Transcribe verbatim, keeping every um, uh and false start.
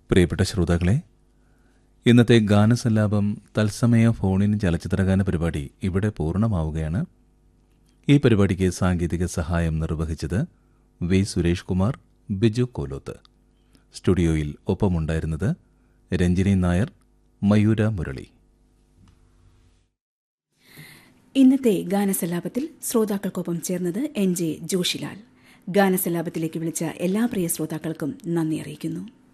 പ്രിയപ്പെട്ട ശ്രോതാക്കളെ, ഇന്നത്തെ ഗാനസല്ലാപം തത്സമയ ഫോണിൻ ചലച്ചിത്രഗാന പരിപാടി ഇവിടെ പൂർണ്ണമാവുകയാണ്. ഈ പരിപാടിക്ക് സാങ്കേതിക സഹായം നിർവഹിച്ചത് വി സുരേഷ് കുമാർ, ബിജു കോലോത്ത്. സ്റ്റുഡിയോയിൽ ഒപ്പമുണ്ടായിരുന്നത് രഞ്ജിനി നായർ, മയൂര മുരളി. ഇന്നത്തെ ഗാനസല്ലാപത്തിൽ ശ്രോതാക്കൾക്കൊപ്പം ചേർന്നത് എൻ ജെ ജോഷിലാൽ. ഗാനസല്ലാപത്തിലേക്ക് വിളിച്ച എല്ലാ പ്രിയ ശ്രോതാക്കൾക്കും നന്ദി അറിയിക്കുന്നു.